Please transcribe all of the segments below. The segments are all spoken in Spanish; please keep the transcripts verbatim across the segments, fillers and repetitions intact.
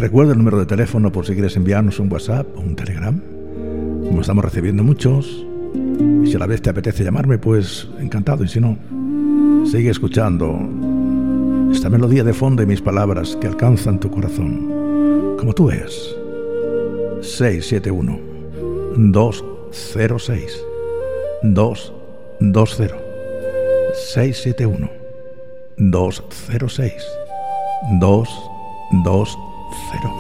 recuerdo el número de teléfono por si quieres enviarnos un WhatsApp o un Telegram. Como estamos recibiendo muchos, y si a la vez te apetece llamarme, pues encantado. Y si no, sigue escuchando esta melodía de fondo y mis palabras que alcanzan tu corazón, como tú veas. seis siete uno, dos cero seis, dos dos cero. seis siete uno, dos cero seis, dos dos cero.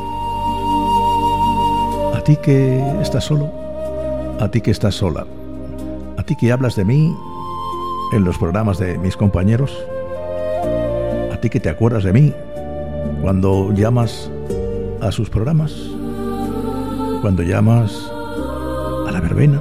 A ti que estás solo, a ti que estás sola, a ti que hablas de mí en los programas de mis compañeros, a ti que te acuerdas de mí cuando llamas a sus programas, cuando llamas a La Verbena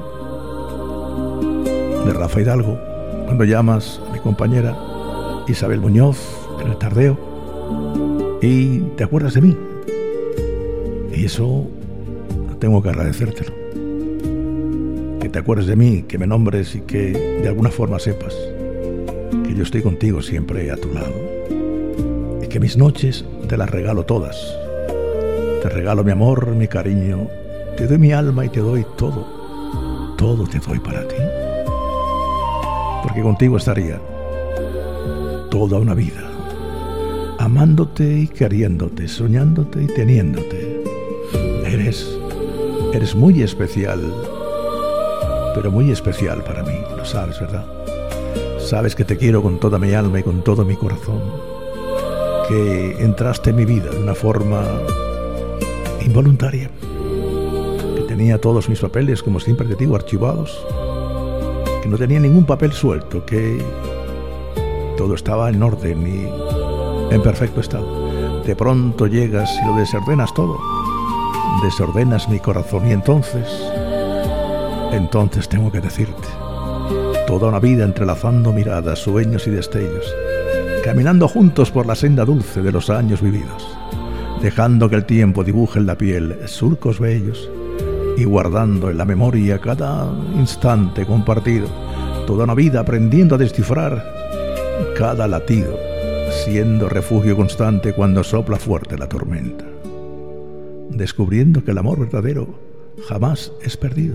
de Rafa Hidalgo, cuando llamas a mi compañera Isabel Muñoz en El Tardeo y te acuerdas de mí. Y eso tengo que agradecértelo. Que te acuerdes de mí, que me nombres y que de alguna forma sepas que yo estoy contigo siempre a tu lado. Y que mis noches te las regalo todas. Te regalo mi amor, mi cariño, te doy mi alma y te doy todo. Todo te doy para ti. Porque contigo estaría toda una vida, amándote y queriéndote, soñándote y teniéndote. Eres, eres muy especial, pero muy especial para mí, lo sabes, ¿verdad? Sabes que te quiero con toda mi alma y con todo mi corazón, que entraste en mi vida de una forma involuntaria, que tenía todos mis papeles, como siempre te digo, archivados, que no tenía ningún papel suelto, que todo estaba en orden y en perfecto estado. De pronto llegas y lo desordenas todo, desordenas mi corazón y entonces, entonces tengo que decirte, toda una vida entrelazando miradas, sueños y destellos, caminando juntos por la senda dulce de los años vividos, dejando que el tiempo dibuje en la piel surcos bellos y guardando en la memoria cada instante compartido, toda una vida aprendiendo a descifrar cada latido, siendo refugio constante cuando sopla fuerte la tormenta, descubriendo que el amor verdadero jamás es perdido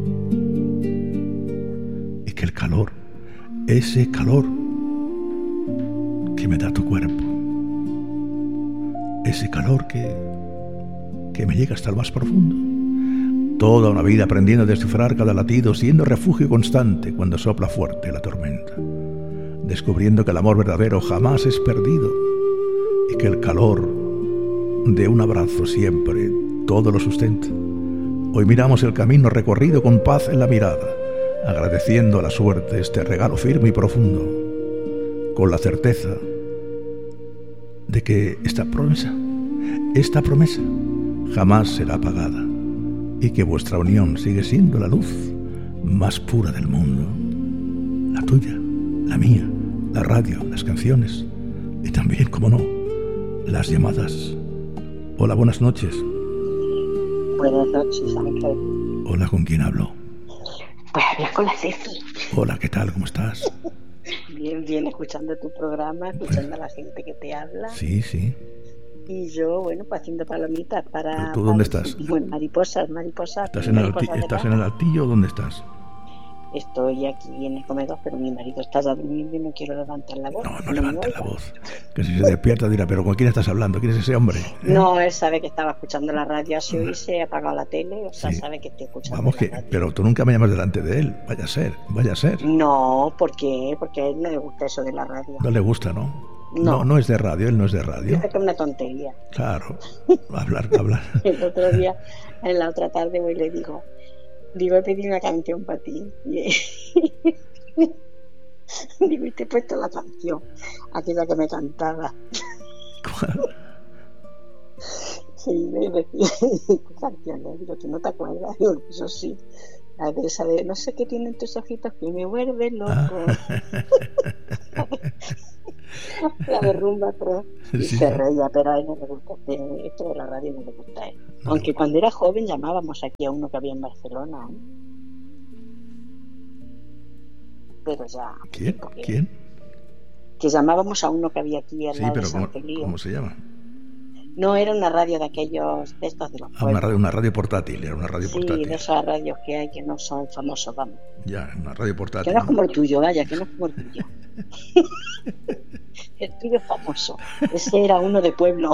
y que el calor, ese calor que me da tu cuerpo, ese calor que, que me llega hasta el más profundo, toda una vida aprendiendo a descifrar cada latido, siendo refugio constante cuando sopla fuerte la tormenta, descubriendo que el amor verdadero jamás es perdido y que el calor de un abrazo siempre todo lo sustenta. Hoy miramos el camino recorrido con paz en la mirada, agradeciendo a la suerte este regalo firme y profundo, con la certeza de que esta promesa, esta promesa jamás será apagada y que vuestra unión sigue siendo la luz más pura del mundo, la tuya, la mía, la radio, las canciones y también, como no, las llamadas. Hola, buenas noches. Buenas noches, Ángel. Hola, ¿con quién hablo? Pues hablas con la Ceci. Hola, ¿qué tal? ¿Cómo estás? Bien, bien, escuchando tu programa, escuchando a la gente que te habla. Sí, sí. Y yo, bueno, pues haciendo palomitas para... ¿Tú dónde para, estás? Bueno, mariposas, mariposas. ¿Estás, en el, mariposas alti- ¿Estás en el altillo o dónde estás? Estoy aquí en el comedor, pero mi marido está ya durmiendo y no quiero levantar la voz. No, no levantes la voz. Que si se despierta dirá, ¿pero con quién estás hablando? ¿Quién es ese hombre? ¿Eh? No, él sabe que estaba escuchando la radio así y se ha apagado la tele, o sea, Sí. sabe que estoy escuchando Vamos la que, radio. pero tú nunca me llamas delante de él. Vaya a ser, vaya a ser. No, ¿por qué? Porque a él no le gusta eso de la radio. No le gusta, ¿no? No. No, no es de radio, él no es de radio. Dice que es una tontería. Claro, hablar, hablar. El otro día, en la otra tarde, voy y le digo, digo, he pedido una canción para ti. Y digo, y te he puesto la canción, aquella que me cantaba. ¿Cuál? Sí, me decía, ¿qué canción es? Digo, ¿tú no te acuerdas? Digo, eso sí. La de esa de, no sé qué tienen tus ojitos que me vuelven loco. Ah. La de Rumba tres. Y Sí, se sí. reía, pero a él no le gusta. eh, Esto de la radio no le gusta a él. No. Aunque cuando era joven llamábamos aquí a uno que había en Barcelona. ¿eh? Pero ya. ¿Quién? porque- ¿Quién? Que llamábamos a uno que había aquí al Sí, lado pero de San ¿cómo, Feliu. ¿cómo se llama? No, era una radio de aquellos, de estos de los Ah, una radio, una radio portátil, era una radio sí, portátil. de esas radios que hay que no son famosos, vamos. Ya, una radio portátil. Que no es como el tuyo, vaya, que no es como el tuyo. El tuyo es famoso. Ese era uno de pueblo.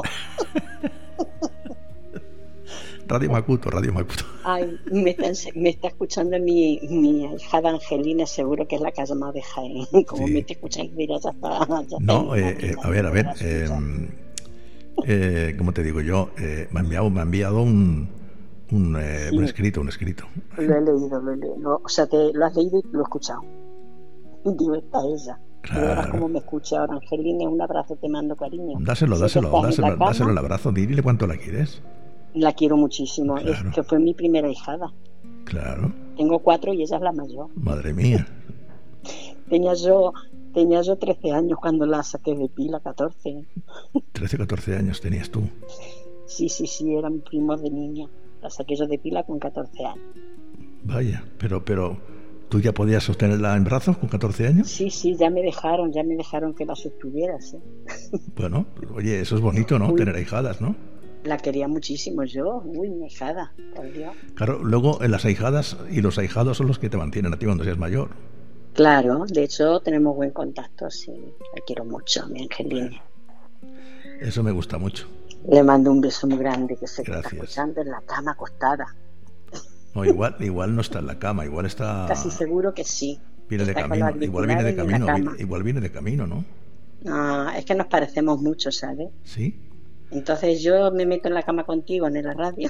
Radio Macuto, Radio Macuto. Ay, me está, me está escuchando mi, mi hijada Angelina, seguro que es la que ha llamado de Jaén. Como sí. Me está escuchando, mira, ya está. Ya no, está eh, eh, a ver, a ver. Eh, eh, ¿Cómo te digo yo? Eh, me ha enviado, me ha enviado un, un, eh, sí. un escrito, un escrito. Lo he leído, lo he leído. Lo, o sea, te lo has leído y lo he escuchado. Digo, está ella. Claro. Verás cómo me escucha ahora, Angelina. Un abrazo, te mando cariño. Dáselo, dáselo, dáselo, dáselo el abrazo. Dile cuánto la quieres. La quiero muchísimo. Claro. Es que fue mi primera hijada. Claro. Tengo cuatro y ella es la mayor. Madre mía. Tenía yo, tenía yo trece años cuando la saqué de pila, catorce. trece, catorce años tenías tú. Sí, sí, sí, era mi primo de niña. La saqué yo de pila con catorce años. Vaya, pero, pero, ¿tú ya podías sostenerla en brazos con catorce años? Sí, sí, ya me dejaron, ya me dejaron que la sostuviera, sí. Bueno, oye, eso es bonito, ¿no? Uy. Tener ahijadas, ¿no? La quería muchísimo yo, uy, mi hijada, por Dios. Claro, luego en las ahijadas y los ahijados son los que te mantienen a ti cuando seas mayor. Claro, de hecho tenemos buen contacto, sí, la quiero mucho, mi Angelina. Eso me gusta mucho. Le mando un beso muy grande, que se Gracias. Está escuchando en la cama acostada. No, igual, igual no está en la cama, igual está... Casi seguro que sí. Viene de camino, igual viene de camino, igual viene de camino, ¿no? No, es que nos parecemos mucho, ¿sabes? Sí. Entonces yo me meto en la cama contigo en la radio.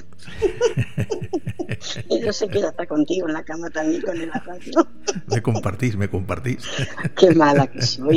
Y yo sé que ella está contigo en la cama también con la radio. Me compartís, me compartís. Qué mala que soy.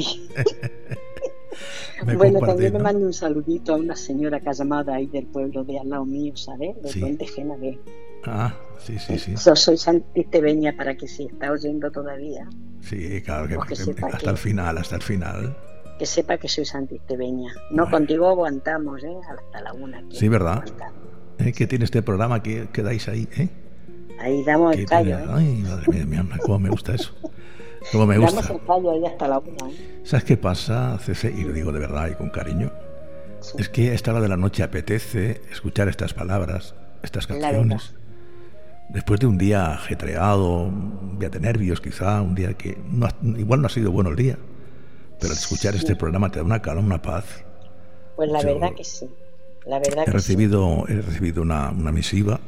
Me bueno, también ¿no? me mando un saludito a una señora que ha llamado ahí del pueblo de al lado mío, ¿sabes? De sí. Puente Genabé. Ah, sí, sí, sí. Yo soy santistebeña, para que si está oyendo todavía. Sí, claro, que, que hasta que... el final, hasta el final. Que sepa que soy santistebeña. No, bueno. Contigo aguantamos, ¿eh? Hasta la una. Sí, ¿verdad? ¿Eh? ¿Qué tiene este programa? ¿Qué, qué dais ahí, eh? Ahí damos el callo, ¿eh? Ay, madre mía, mi alma, cómo me gusta eso. Cómo me gusta. Damos el callo ahí hasta la una, ¿eh? ¿Sabes qué pasa, Cece? Y lo digo de verdad y con cariño. Sí. Es que a esta hora de la noche apetece escuchar estas palabras, estas canciones. Después de un día ajetreado, un día de nervios quizá, un día que no, igual no ha sido bueno el día. Pero al escuchar sí. este programa te da una calma, una paz. Pues la Yo verdad que sí. La verdad he que recibido, sí. He recibido una, una misiva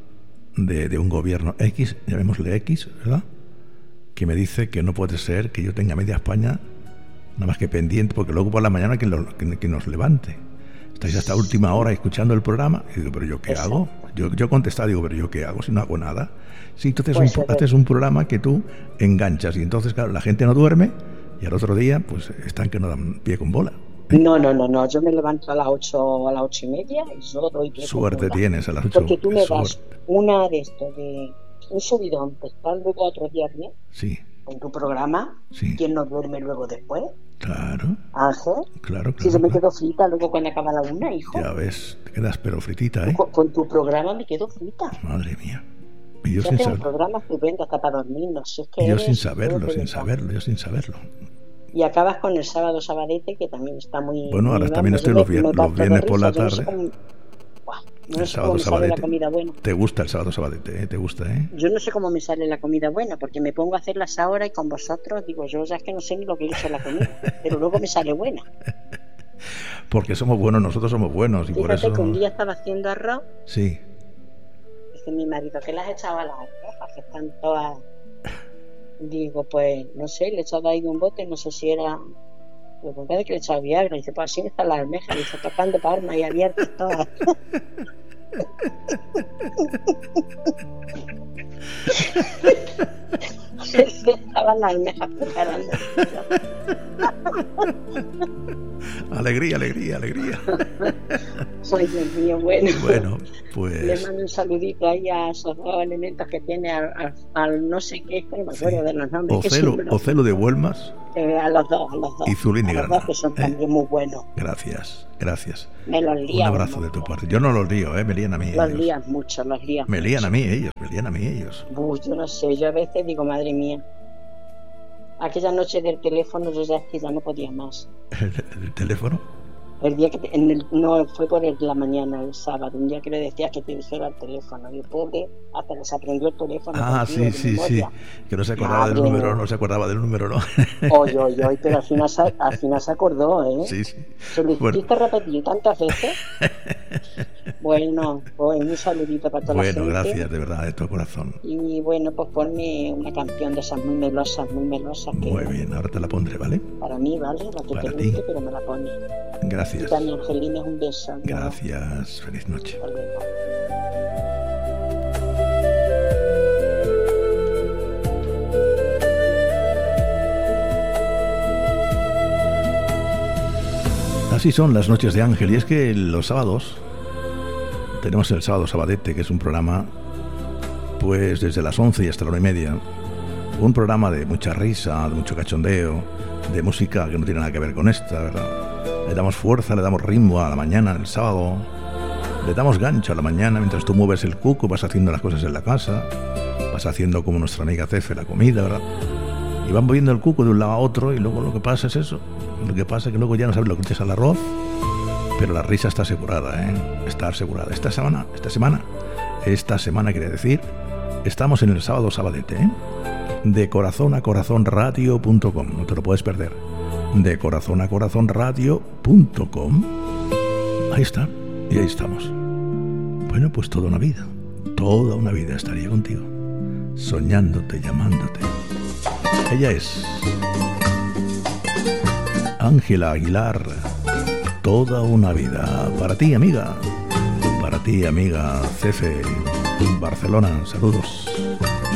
de, de un gobierno X, llamémosle X, ¿verdad? Que me dice que no puede ser que yo tenga media España nada más que pendiente, porque luego por la mañana que, lo, que, que nos levante. Estáis hasta última hora escuchando el programa. Y digo, ¿pero yo qué Exacto. hago? Yo, yo contestaba, digo, ¿pero yo qué hago si no hago nada? Sí, entonces pues un, haces un programa que tú enganchas y entonces, claro, la gente no duerme. Y al otro día, pues están que no dan pie con bola. ¿Eh? No, no, no, no. Yo me levanto a las ocho, a las ocho y media y yo doy pie Suerte con bola. Tienes a las ocho. Porque tú me suerte. das una de esto, de un subidón, que está luego otro día bien. Sí. En tu programa. Sí. ¿Quién no duerme luego después? Claro. Ángel. Claro, claro. Si yo me claro. quedo frita luego cuando acaba la una, hijo. Ya ves, te quedas pero fritita, ¿eh? Con, con tu programa me quedo frita. Madre mía. Y yo se sin hace saber... un programa estupendo hasta para dormir, no sé qué. Y yo eres, sin saberlo, sin saberlo, yo sin saberlo. Y acabas con el sábado sabadete, que también está muy... Bueno, ahora muy también estoy los, vier- los viernes por la tarde. No sé cómo, no el sé sábado cómo me sale la comida buena. Te gusta el sábado sabadete, ¿eh? Te gusta, ¿eh? Yo no sé cómo me sale la comida buena, porque me pongo a hacerlas ahora y con vosotros, digo, yo ya es que no sé ni lo que hizo la comida, pero luego me sale buena. Porque somos buenos, nosotros somos buenos. Y Fíjate por eso... que un día estaba haciendo arroz. Sí. Dice mi marido, ¿qué le has echado a las arrojas? Que están todas... Digo, pues, no sé, le he echado ahí de un bote, no sé si era... Digo, ¿por qué que le he echado Viagra? Dice, pues así están las almejas. Dice, tocando palmas y abiertas todas. Estaban las almejas preparando. Alegría, alegría, alegría. Ay, Dios mío, bueno. Bueno, pues... Le mando un saludito ahí a esos dos elementos que tiene al, al, al no sé qué, no me acuerdo sí. de los nombres. Ocelo, Ocelo de Huelmas. Eh, a los dos, a los dos. Y Zulín y Granada. Los dos que son ¿eh? también muy buenos. Gracias, gracias. Me los lían. Un abrazo de tu parte. Yo no los lío, ¿eh? Me lían a mí los ellos. Los lían mucho, los lían Me mucho. lían a mí ellos, me lían a mí ellos. Uy, yo no sé, yo a veces digo, madre mía. Aquella noche del teléfono yo ya es que ya no podía más. ¿El, el teléfono? El día que te, en el, no fue por el, la mañana, el sábado, un día que le decías que te dijera el teléfono. Y el pobre hasta que se aprendió el teléfono. Ah, contigo, sí, sí, sí. Que no se acordaba Madre del número, no se acordaba del número, ¿no? Oye, oye, oye, pero al final, se, al final se acordó, ¿eh? Sí, sí. Se lo hiciste bueno. repetir tantas veces. Bueno, pues un saludito para toda bueno, la gente. Bueno, gracias, de verdad, de todo corazón. Y bueno, pues ponme una canción de esas muy melosas, muy melosas. Que muy bien, ahora te la pondré, ¿vale? Para mí, ¿vale? La que para te ti. guste, pero me la pone. Gracias. Y también, Angelina, un beso. ¿no? Gracias, feliz noche. Hasta luego. Así son las noches de Ángel, y es que los sábados tenemos el sábado Sabadete, que es un programa pues desde las once y hasta la una y media, un programa de mucha risa, de mucho cachondeo, de música que no tiene nada que ver con esta, ¿verdad? Le damos fuerza, le damos ritmo a la mañana, el sábado, le damos gancho a la mañana mientras tú mueves el cuco, vas haciendo las cosas en la casa, vas haciendo como nuestra amiga Cefe la comida, ¿verdad? Y van moviendo el cuco de un lado a otro, y luego lo que pasa es eso. Lo que pasa es que luego ya no sabes lo que echas al arroz, pero la risa está asegurada, ¿eh? Está asegurada. Esta semana, esta semana, esta semana quiere decir, estamos en el sábado Sabadete, ¿eh? De corazón a corazón radio punto com, no te lo puedes perder. De corazón a corazón radio punto com. Ahí está, y ahí estamos. Bueno, pues toda una vida, toda una vida estaría contigo, soñándote, llamándote. Ella es Ángela Aguilar, toda una vida. Para ti, amiga. Para ti, amiga Cefe, Barcelona. Saludos.